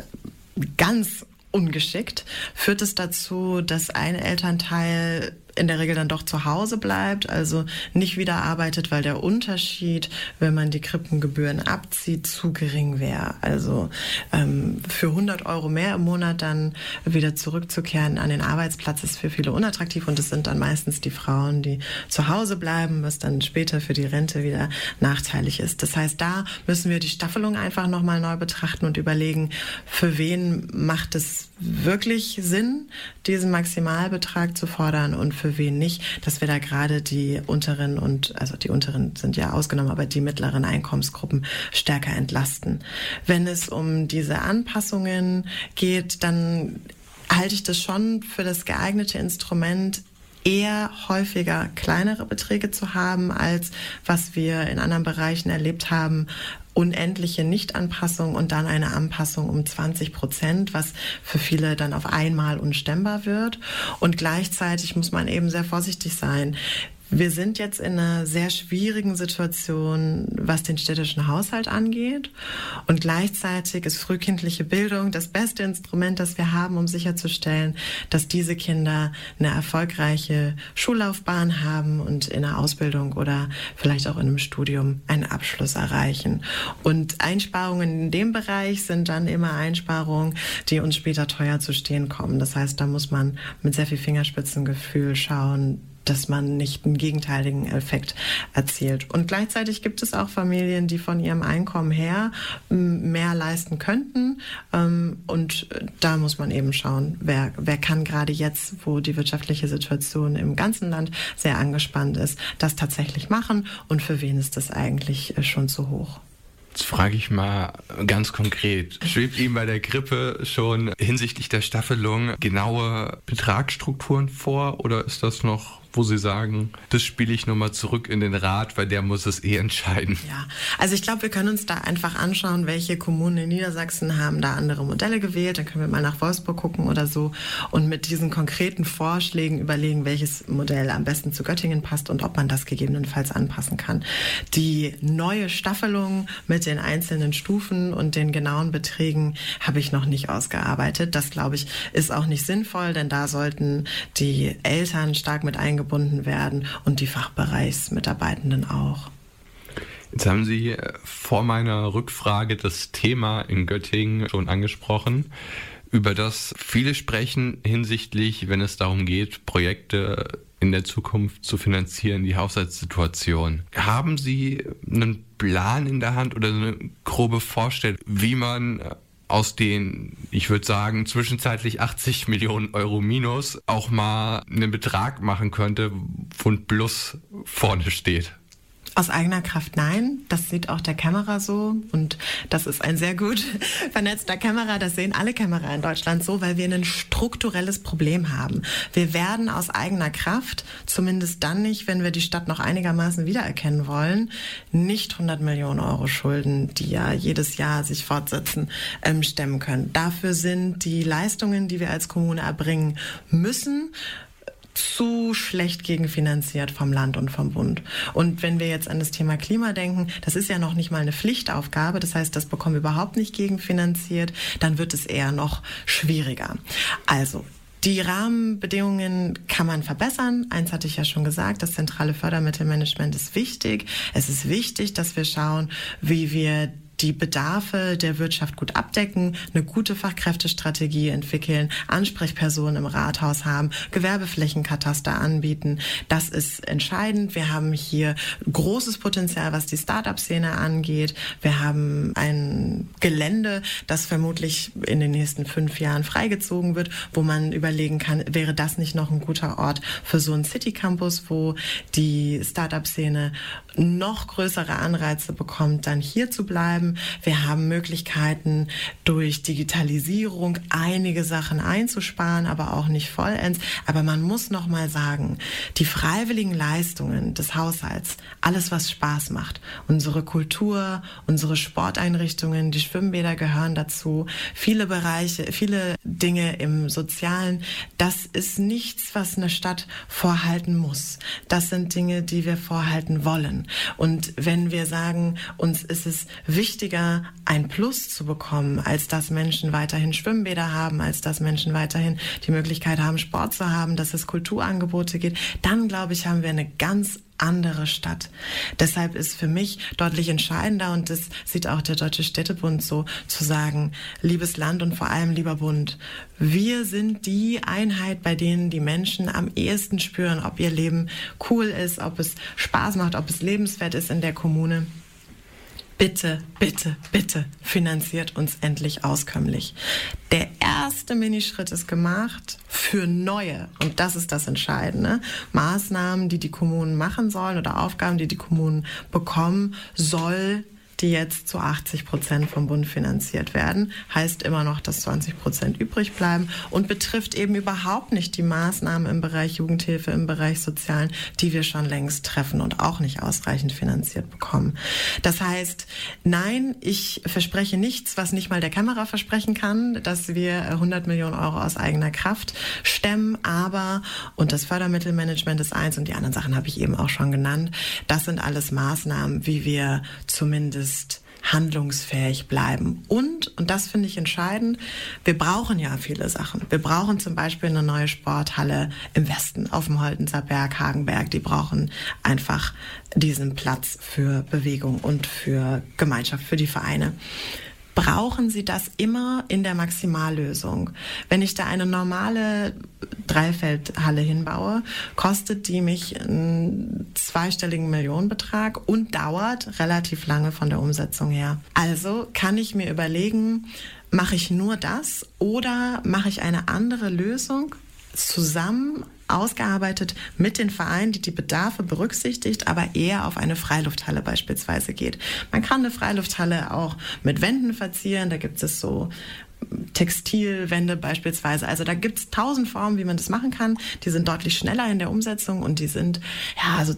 ganz ungeschickt, führt es dazu, dass ein Elternteil in der Regel dann doch zu Hause bleibt, also nicht wieder arbeitet, weil der Unterschied, wenn man die Krippengebühren abzieht, zu gering wäre. Also für 100 Euro mehr im Monat dann wieder zurückzukehren an den Arbeitsplatz ist für viele unattraktiv und es sind dann meistens die Frauen, die zu Hause bleiben, was dann später für die Rente wieder nachteilig ist. Das heißt, da müssen wir die Staffelung einfach nochmal neu betrachten und überlegen, für wen macht es wirklich Sinn, diesen Maximalbetrag zu fordern und für wen nicht, dass wir da gerade die unteren also die unteren sind ja ausgenommen, aber die mittleren Einkommensgruppen stärker entlasten. Wenn es um diese Anpassungen geht, dann halte ich das schon für das geeignete Instrument, eher häufiger kleinere Beträge zu haben, als was wir in anderen Bereichen erlebt haben, unendliche Nichtanpassung und dann eine Anpassung um 20%, was für viele dann auf einmal unstemmbar wird. Und gleichzeitig muss man eben sehr vorsichtig sein. Wir sind jetzt in einer sehr schwierigen Situation, was den städtischen Haushalt angeht. Und gleichzeitig ist frühkindliche Bildung das beste Instrument, das wir haben, um sicherzustellen, dass diese Kinder eine erfolgreiche Schullaufbahn haben und in einer Ausbildung oder vielleicht auch in einem Studium einen Abschluss erreichen. Und Einsparungen in dem Bereich sind dann immer Einsparungen, die uns später teuer zu stehen kommen. Das heißt, da muss man mit sehr viel Fingerspitzengefühl schauen, dass man nicht einen gegenteiligen Effekt erzielt. Und gleichzeitig gibt es auch Familien, die von ihrem Einkommen her mehr leisten könnten. Und da muss man eben schauen, wer kann gerade jetzt, wo die wirtschaftliche Situation im ganzen Land sehr angespannt ist, das tatsächlich machen und für wen ist das eigentlich schon zu hoch? Jetzt frage ich mal ganz konkret, schwebt Ihnen bei der Krippe schon hinsichtlich der Staffelung genaue Betragsstrukturen vor oder ist das noch, wo Sie sagen, das spiele ich nochmal zurück in den Rat, weil der muss es entscheiden? Ja, also ich glaube, wir können uns da einfach anschauen, welche Kommunen in Niedersachsen haben da andere Modelle gewählt. Dann können wir mal nach Wolfsburg gucken oder so und mit diesen konkreten Vorschlägen überlegen, welches Modell am besten zu Göttingen passt und ob man das gegebenenfalls anpassen kann. Die neue Staffelung mit den einzelnen Stufen und den genauen Beträgen habe ich noch nicht ausgearbeitet. Das, glaube ich, ist auch nicht sinnvoll, denn da sollten die Eltern stark mit eingebunden werden und die Fachbereichsmitarbeitenden auch. Jetzt haben Sie vor meiner Rückfrage das Thema in Göttingen schon angesprochen, über das viele sprechen hinsichtlich, wenn es darum geht, Projekte in der Zukunft zu finanzieren, die Haushaltssituation. Haben Sie einen Plan in der Hand oder eine grobe Vorstellung, wie man aus den, ich würde sagen, zwischenzeitlich 80 Millionen Euro minus auch mal einen Betrag machen könnte, wo ein Plus vorne steht? Aus eigener Kraft nein, das sieht auch der Kämmerer so und das ist ein sehr gut vernetzter Kämmerer, das sehen alle Kämmerer in Deutschland so, weil wir ein strukturelles Problem haben. Wir werden aus eigener Kraft, zumindest dann nicht, wenn wir die Stadt noch einigermaßen wiedererkennen wollen, nicht 100 Millionen Euro Schulden, die ja jedes Jahr sich fortsetzen, stemmen können. Dafür sind die Leistungen, die wir als Kommune erbringen müssen, zu schlecht gegenfinanziert vom Land und vom Bund. Und wenn wir jetzt an das Thema Klima denken, das ist ja noch nicht mal eine Pflichtaufgabe, das heißt, das bekommen wir überhaupt nicht gegenfinanziert, dann wird es eher noch schwieriger. Also, die Rahmenbedingungen kann man verbessern. Eins hatte ich ja schon gesagt, das zentrale Fördermittelmanagement ist wichtig. Es ist wichtig, dass wir schauen, wie wir die Bedarfe der Wirtschaft gut abdecken, eine gute Fachkräftestrategie entwickeln, Ansprechpersonen im Rathaus haben, Gewerbeflächenkataster anbieten. Das ist entscheidend. Wir haben hier großes Potenzial, was die Start-up-Szene angeht. Wir haben ein Gelände, das vermutlich in den nächsten 5 Jahren freigezogen wird, wo man überlegen kann, wäre das nicht noch ein guter Ort für so einen City-Campus, wo die Start-up-Szene noch größere Anreize bekommt, dann hier zu bleiben. Wir haben Möglichkeiten, durch Digitalisierung einige Sachen einzusparen, aber auch nicht vollends. Aber man muss noch mal sagen, die freiwilligen Leistungen des Haushalts, alles was Spaß macht, unsere Kultur, unsere Sporteinrichtungen, die Schwimmbäder gehören dazu, viele Bereiche, viele Dinge im Sozialen, das ist nichts, was eine Stadt vorhalten muss. Das sind Dinge, die wir vorhalten wollen. Und wenn wir sagen, uns ist es wichtiger, ein Plus zu bekommen, als dass Menschen weiterhin Schwimmbäder haben, als dass Menschen weiterhin die Möglichkeit haben, Sport zu haben, dass es Kulturangebote gibt, dann, glaube ich, haben wir eine ganz andere Stadt. Deshalb ist für mich deutlich entscheidender, und das sieht auch der Deutsche Städtebund so, zu sagen, liebes Land und vor allem lieber Bund, wir sind die Einheit, bei denen die Menschen am ehesten spüren, ob ihr Leben cool ist, ob es Spaß macht, ob es lebenswert ist in der Kommune. Bitte, bitte, bitte finanziert uns endlich auskömmlich. Der erste Minischritt ist gemacht für neue, und das ist das Entscheidende, Maßnahmen, die die Kommunen machen sollen oder Aufgaben, die die Kommunen bekommen, die jetzt zu 80% vom Bund finanziert werden. Heißt immer noch, dass 20% übrig bleiben und betrifft eben überhaupt nicht die Maßnahmen im Bereich Jugendhilfe, im Bereich Sozialen, die wir schon längst treffen und auch nicht ausreichend finanziert bekommen. Das heißt, nein, ich verspreche nichts, was nicht mal der Kämmerer versprechen kann, dass wir 100 Millionen Euro aus eigener Kraft stemmen, aber, und das Fördermittelmanagement ist eins und die anderen Sachen habe ich eben auch schon genannt, das sind alles Maßnahmen, wie wir zumindest handlungsfähig bleiben. Und das finde ich entscheidend, wir brauchen ja viele Sachen. Wir brauchen zum Beispiel eine neue Sporthalle im Westen, auf dem Holtenser Berg, Hagenberg. Die brauchen einfach diesen Platz für Bewegung und für Gemeinschaft, für die Vereine. Brauchen Sie das immer in der Maximallösung? Wenn ich da eine normale Dreifeldhalle hinbaue, kostet die mich einen zweistelligen Millionenbetrag und dauert relativ lange von der Umsetzung her. Also kann ich mir überlegen, mache ich nur das oder mache ich eine andere Lösung zusammen ausgearbeitet mit den Vereinen, die Bedarfe berücksichtigt, aber eher auf eine Freilufthalle beispielsweise geht. Man kann eine Freilufthalle auch mit Wänden verzieren, da gibt es so Textilwände beispielsweise. Also da gibt es 1000 Formen, wie man das machen kann. Die sind deutlich schneller in der Umsetzung und die sind so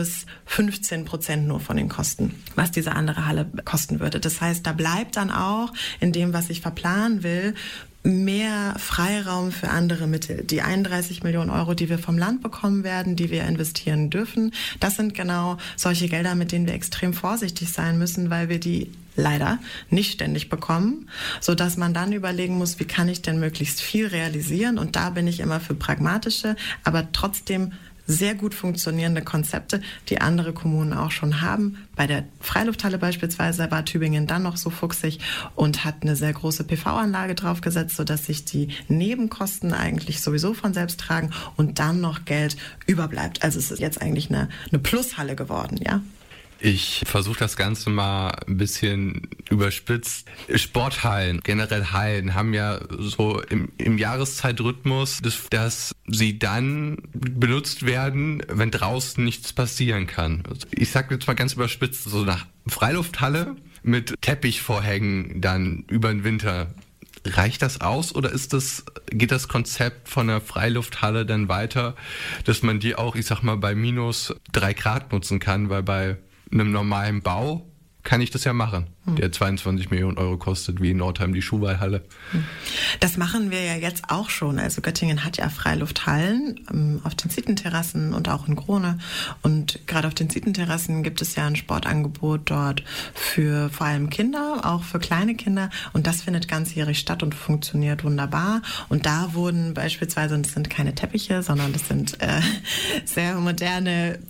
10-15% nur von den Kosten, was diese andere Halle kosten würde. Das heißt, da bleibt dann auch in dem, was ich verplanen will, mehr Freiraum für andere Mittel. Die 31 Millionen Euro, die wir vom Land bekommen werden, die wir investieren dürfen, das sind genau solche Gelder, mit denen wir extrem vorsichtig sein müssen, weil wir die leider nicht ständig bekommen, sodass man dann überlegen muss, wie kann ich denn möglichst viel realisieren? Und da bin ich immer für pragmatische, aber trotzdem sehr gut funktionierende Konzepte, die andere Kommunen auch schon haben. Bei der Freilufthalle beispielsweise war Tübingen dann noch so fuchsig und hat eine sehr große PV-Anlage draufgesetzt, sodass sich die Nebenkosten eigentlich sowieso von selbst tragen und dann noch Geld überbleibt. Also es ist jetzt eigentlich eine Plushalle geworden, ja. Ich versuche das Ganze mal ein bisschen überspitzt. Sporthallen, generell Hallen, haben ja so im Jahreszeitrhythmus, dass sie dann benutzt werden, wenn draußen nichts passieren kann. Ich sage jetzt mal ganz überspitzt, so eine Freilufthalle mit Teppichvorhängen dann über den Winter. Reicht das aus oder geht das Konzept von der Freilufthalle dann weiter, dass man die auch, ich sag mal, bei -3 Grad nutzen kann, weil bei einem normalen Bau kann ich das ja machen, der 22 Millionen Euro kostet, wie in Nordheim die Schuhballhalle. Das machen wir ja jetzt auch schon. Also Göttingen hat ja Freilufthallen auf den Zietenterrassen und auch in Krone. Und gerade auf den Zietenterrassen gibt es ja ein Sportangebot dort für vor allem Kinder, auch für kleine Kinder. Und das findet ganzjährig statt und funktioniert wunderbar. Und da wurden beispielsweise, und das sind keine Teppiche, sondern das sind sehr moderne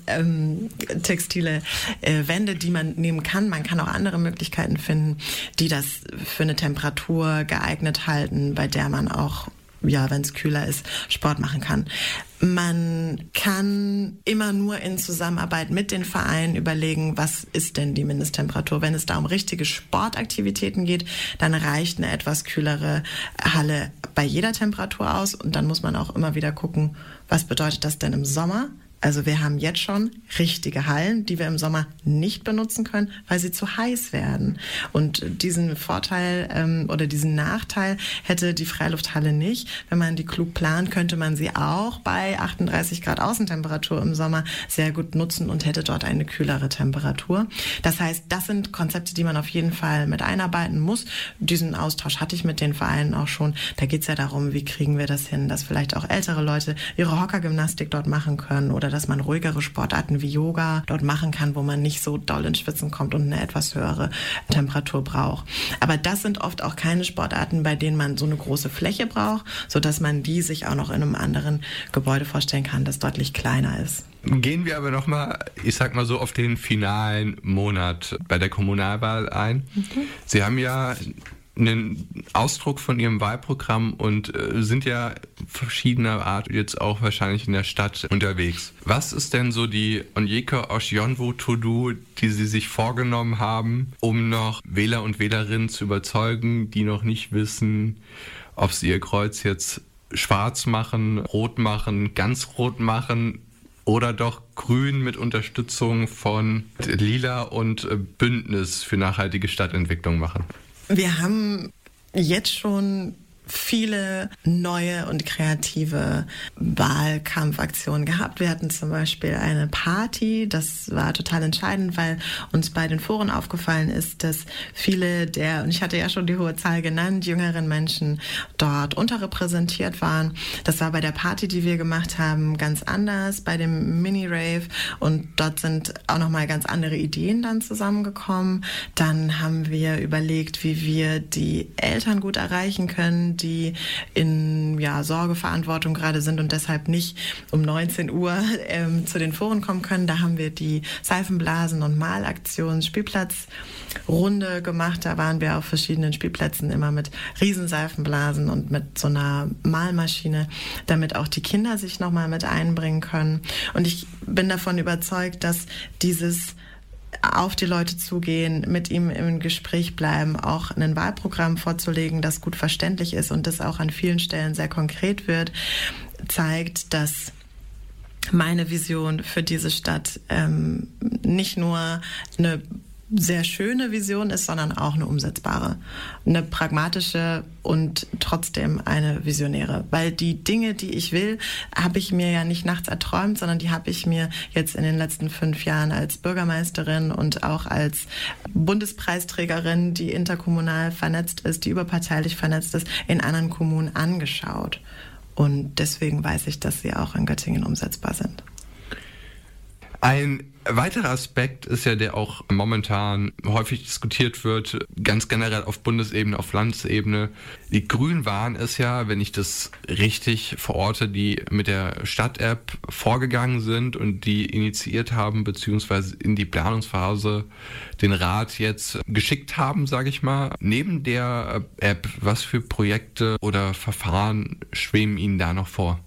textile Wände, die man nehmen kann. Man kann auch andere Möglichkeiten finden, die das für eine Temperatur geeignet halten, bei der man auch, wenn es kühler ist, Sport machen kann. Man kann immer nur in Zusammenarbeit mit den Vereinen überlegen, was ist denn die Mindesttemperatur. Wenn es da um richtige Sportaktivitäten geht, dann reicht eine etwas kühlere Halle bei jeder Temperatur aus. Und dann muss man auch immer wieder gucken, was bedeutet das denn im Sommer? Also wir haben jetzt schon richtige Hallen, die wir im Sommer nicht benutzen können, weil sie zu heiß werden. Und diesen Vorteil oder diesen Nachteil hätte die Freilufthalle nicht. Wenn man die klug plant, könnte man sie auch bei 38 Grad Außentemperatur im Sommer sehr gut nutzen und hätte dort eine kühlere Temperatur. Das heißt, das sind Konzepte, die man auf jeden Fall mit einarbeiten muss. Diesen Austausch hatte ich mit den Vereinen auch schon. Da geht es ja darum, wie kriegen wir das hin, dass vielleicht auch ältere Leute ihre Hockergymnastik dort machen können oder dass man ruhigere Sportarten wie Yoga dort machen kann, wo man nicht so doll ins Schwitzen kommt und eine etwas höhere Temperatur braucht. Aber das sind oft auch keine Sportarten, bei denen man so eine große Fläche braucht, sodass man die sich auch noch in einem anderen Gebäude vorstellen kann, das deutlich kleiner ist. Gehen wir aber nochmal, ich sag mal so, auf den finalen Monat bei der Kommunalwahl ein. Sie haben ja einen Ausdruck von Ihrem Wahlprogramm und sind ja verschiedener Art jetzt auch wahrscheinlich in der Stadt unterwegs. Was ist denn so die Onyeka Osionwo To-Do, die Sie sich vorgenommen haben, um noch Wähler und Wählerinnen zu überzeugen, die noch nicht wissen, ob sie ihr Kreuz jetzt schwarz machen, rot machen, ganz rot machen oder doch grün mit Unterstützung von Lila und Bündnis für nachhaltige Stadtentwicklung machen? Wir haben jetzt schon viele neue und kreative Wahlkampfaktionen gehabt. Wir hatten zum Beispiel eine Party, das war total entscheidend, weil uns bei den Foren aufgefallen ist, dass viele und ich hatte ja schon die hohe Zahl genannt, jüngeren Menschen dort unterrepräsentiert waren. Das war bei der Party, die wir gemacht haben, ganz anders, bei dem Mini-Rave, und dort sind auch nochmal ganz andere Ideen dann zusammengekommen. Dann haben wir überlegt, wie wir die Eltern gut erreichen können, die in Sorgeverantwortung gerade sind und deshalb nicht um 19 Uhr zu den Foren kommen können. Da haben wir die Seifenblasen- und Malaktion Spielplatzrunde gemacht. Da waren wir auf verschiedenen Spielplätzen immer mit Riesenseifenblasen und mit so einer Malmaschine, damit auch die Kinder sich nochmal mit einbringen können. Und ich bin davon überzeugt, dass dieses auf die Leute zugehen, mit ihm im Gespräch bleiben, auch ein Wahlprogramm vorzulegen, das gut verständlich ist und das auch an vielen Stellen sehr konkret wird, zeigt, dass meine Vision für diese Stadt nicht nur eine sehr schöne Vision ist, sondern auch eine umsetzbare, eine pragmatische und trotzdem eine visionäre. Weil die Dinge, die ich will, habe ich mir ja nicht nachts erträumt, sondern die habe ich mir jetzt in den letzten 5 Jahren als Bürgermeisterin und auch als Bundespreisträgerin, die interkommunal vernetzt ist, die überparteilich vernetzt ist, in anderen Kommunen angeschaut. Und deswegen weiß ich, dass sie auch in Göttingen umsetzbar sind. Ein weiterer Aspekt ist ja, der auch momentan häufig diskutiert wird, ganz generell auf Bundesebene, auf Landesebene. Die Grünen waren es ja, wenn ich das richtig verorte, die mit der Stadt-App vorgegangen sind und die initiiert haben, beziehungsweise in die Planungsphase den Rat jetzt geschickt haben, sage ich mal. Neben der App, was für Projekte oder Verfahren schweben Ihnen da noch vor?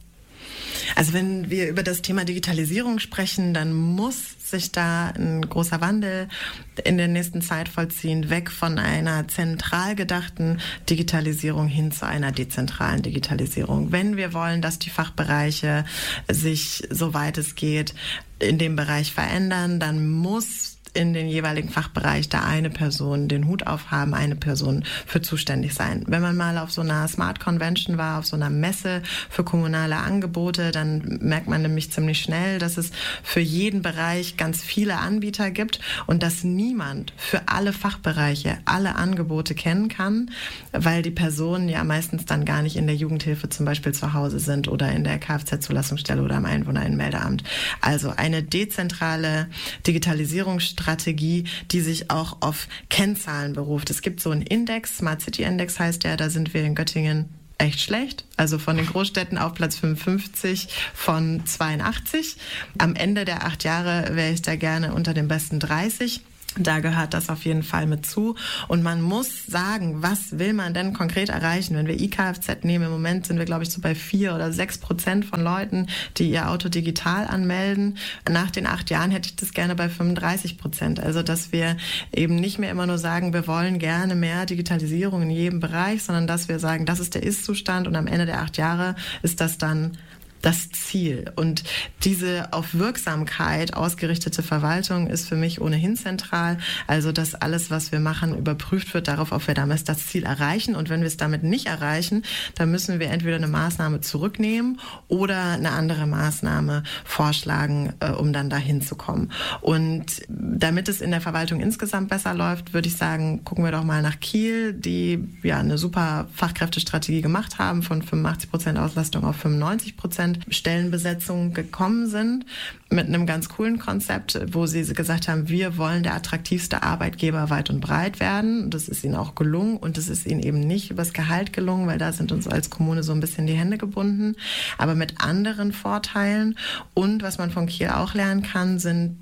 Also wenn wir über das Thema Digitalisierung sprechen, dann muss sich da ein großer Wandel in der nächsten Zeit vollziehen, weg von einer zentral gedachten Digitalisierung hin zu einer dezentralen Digitalisierung. Wenn wir wollen, dass die Fachbereiche sich, soweit es geht, in dem Bereich verändern, dann muss in den jeweiligen Fachbereich da eine Person den Hut aufhaben, eine Person für zuständig sein. Wenn man mal auf so einer Smart Convention war, auf so einer Messe für kommunale Angebote, dann merkt man nämlich ziemlich schnell, dass es für jeden Bereich ganz viele Anbieter gibt und dass niemand für alle Fachbereiche alle Angebote kennen kann, weil die Personen ja meistens dann gar nicht in der Jugendhilfe zum Beispiel zu Hause sind oder in der Kfz-Zulassungsstelle oder am Einwohnerinnenmeldeamt. Also eine dezentrale Digitalisierungsstrategie, die sich auch auf Kennzahlen beruft. Es gibt so einen Index, Smart City Index heißt der, da sind wir in Göttingen echt schlecht. Also von den Großstädten auf Platz 55 von 82. Am Ende der 8 Jahre wäre ich da gerne unter den besten 30. Da gehört das auf jeden Fall mit zu. Und man muss sagen, was will man denn konkret erreichen? Wenn wir eKFZ nehmen, im Moment sind wir, glaube ich, so bei 4 oder 6% von Leuten, die ihr Auto digital anmelden. Nach den 8 Jahren hätte ich das gerne bei 35%. Also, dass wir eben nicht mehr immer nur sagen, wir wollen gerne mehr Digitalisierung in jedem Bereich, sondern dass wir sagen, das ist der Ist-Zustand und am Ende der 8 Jahre ist das dann das Ziel. Und diese auf Wirksamkeit ausgerichtete Verwaltung ist für mich ohnehin zentral. Also, dass alles, was wir machen, überprüft wird darauf, ob wir damit das Ziel erreichen. Und wenn wir es damit nicht erreichen, dann müssen wir entweder eine Maßnahme zurücknehmen oder eine andere Maßnahme vorschlagen, um dann dahin zu kommen. Und damit es in der Verwaltung insgesamt besser läuft, würde ich sagen, gucken wir doch mal nach Kiel, die ja eine super Fachkräftestrategie gemacht haben, von 85% Auslastung auf 95% Stellenbesetzung gekommen sind, mit einem ganz coolen Konzept, wo sie gesagt haben, wir wollen der attraktivste Arbeitgeber weit und breit werden. Das ist ihnen auch gelungen und das ist ihnen eben nicht übers Gehalt gelungen, weil da sind uns als Kommune so ein bisschen die Hände gebunden, aber mit anderen Vorteilen. Und was man von Kiel auch lernen kann,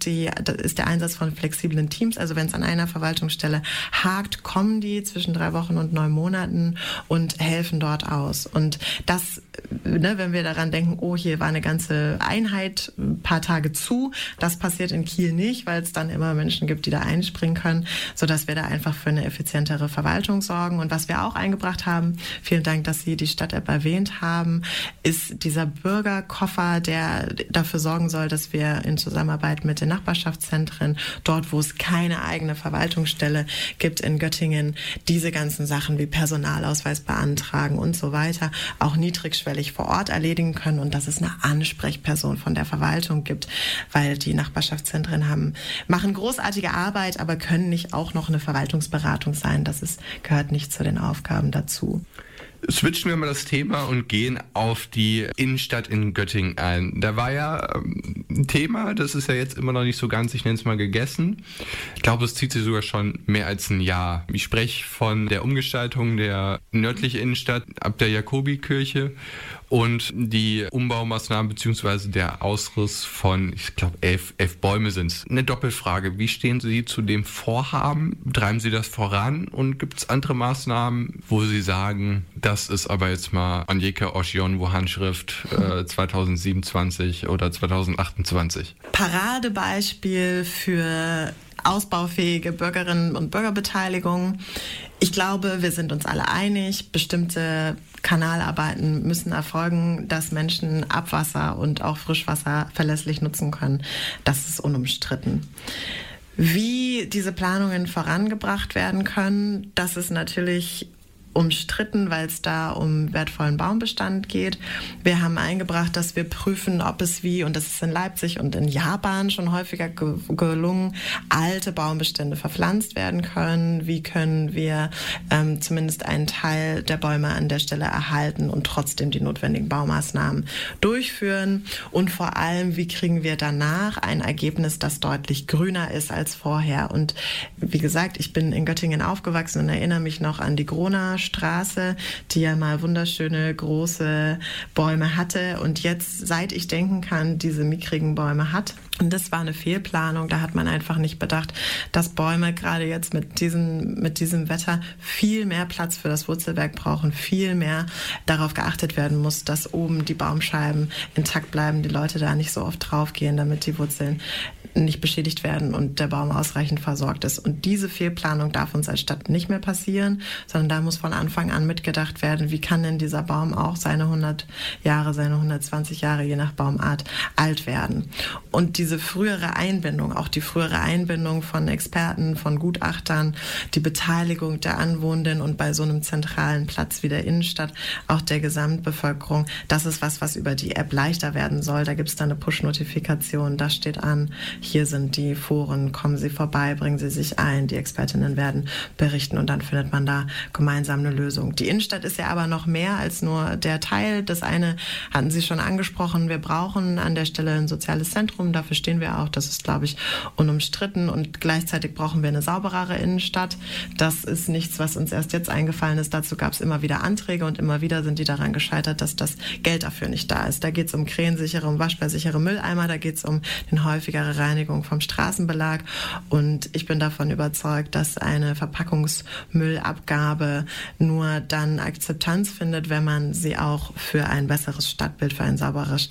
ist der Einsatz von flexiblen Teams. Also wenn es an einer Verwaltungsstelle hakt, kommen die zwischen 3 Wochen und 9 Monaten und helfen dort aus. Und das, wenn wir daran denken, oh, hier war eine ganze Einheit, ein paar Tage zu. Das passiert in Kiel nicht, weil es dann immer Menschen gibt, die da einspringen können, sodass wir da einfach für eine effizientere Verwaltung sorgen. Und was wir auch eingebracht haben, vielen Dank, dass Sie die Stadt-App erwähnt haben, ist dieser Bürgerkoffer, der dafür sorgen soll, dass wir in Zusammenarbeit mit den Nachbarschaftszentren, dort, wo es keine eigene Verwaltungsstelle gibt in Göttingen, diese ganzen Sachen wie Personalausweis beantragen und so weiter, auch niedrigschwellig vor Ort erledigen können und dass es eine Ansprechperson von der Verwaltung gibt, weil die Nachbarschaftszentren machen großartige Arbeit, aber können nicht auch noch eine Verwaltungsberatung sein. Gehört nicht zu den Aufgaben dazu. Switchen wir mal das Thema und gehen auf die Innenstadt in Göttingen ein. Da war ja ein Thema, das ist ja jetzt immer noch nicht so ganz, ich nenne es mal, gegessen. Ich glaube, es zieht sich sogar schon mehr als ein Jahr. Ich spreche von der Umgestaltung der nördlichen Innenstadt ab der Jakobikirche und die Umbaumaßnahmen bzw. der Ausriss von, ich glaube, 11 Bäume sind es. Eine Doppelfrage, wie stehen Sie zu dem Vorhaben? Treiben Sie das voran und gibt es andere Maßnahmen, wo Sie sagen, das ist aber jetzt mal Anjeka Ośionwo Handschrift 2027 oder 2028? Paradebeispiel für ausbaufähige Bürgerinnen und Bürgerbeteiligung. Ich glaube, wir sind uns alle einig, bestimmte Kanalarbeiten müssen erfolgen, dass Menschen Abwasser und auch Frischwasser verlässlich nutzen können. Das ist unumstritten. Wie diese Planungen vorangebracht werden können, das ist natürlich umstritten, weil es da um wertvollen Baumbestand geht. Wir haben eingebracht, dass wir prüfen, ob es und das ist in Leipzig und in Japan schon häufiger gelungen, alte Baumbestände verpflanzt werden können. Wie können wir zumindest einen Teil der Bäume an der Stelle erhalten und trotzdem die notwendigen Baumaßnahmen durchführen? Und vor allem, wie kriegen wir danach ein Ergebnis, das deutlich grüner ist als vorher? Und wie gesagt, ich bin in Göttingen aufgewachsen und erinnere mich noch an die Groner Straße, die ja mal wunderschöne große Bäume hatte und jetzt, seit ich denken kann, diese mickrigen Bäume hat. Und das war eine Fehlplanung. Da hat man einfach nicht bedacht, dass Bäume gerade jetzt mit diesem Wetter viel mehr Platz für das Wurzelwerk brauchen, viel mehr darauf geachtet werden muss, dass oben die Baumscheiben intakt bleiben, die Leute da nicht so oft draufgehen, damit die Wurzeln nicht beschädigt werden und der Baum ausreichend versorgt ist. Und diese Fehlplanung darf uns als Stadt nicht mehr passieren, sondern da muss von Anfang an mitgedacht werden, wie kann denn dieser Baum auch seine 100 Jahre, seine 120 Jahre, je nach Baumart, alt werden. Und diese frühere Einbindung, auch die frühere Einbindung von Experten, von Gutachtern, die Beteiligung der Anwohnenden und bei so einem zentralen Platz wie der Innenstadt auch der Gesamtbevölkerung, das ist was über die App leichter werden soll. Da gibt es dann eine Push-Notifikation, das steht an. Hier sind die Foren, kommen Sie vorbei, bringen Sie sich ein, die Expertinnen werden berichten und dann findet man da gemeinsam eine Lösung. Die Innenstadt ist ja aber noch mehr als nur der Teil. Das eine hatten Sie schon angesprochen, wir brauchen an der Stelle ein soziales Zentrum, dafür stehen wir auch, das ist, glaube ich, unumstritten und gleichzeitig brauchen wir eine sauberere Innenstadt. Das ist nichts, was uns erst jetzt eingefallen ist. Dazu gab es immer wieder Anträge und immer wieder sind die daran gescheitert, dass das Geld dafür nicht da ist. Da geht es um krähensichere und waschbärsichere Mülleimer, da geht es um den häufigere Reinigung vom Straßenbelag und ich bin davon überzeugt, dass eine Verpackungsmüllabgabe nur dann Akzeptanz findet, wenn man sie auch für ein besseres Stadtbild, für ein sauberes